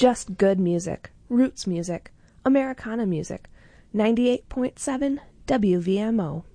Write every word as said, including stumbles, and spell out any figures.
Just good music, roots music, Americana music. ninety-eight point seven W V M O.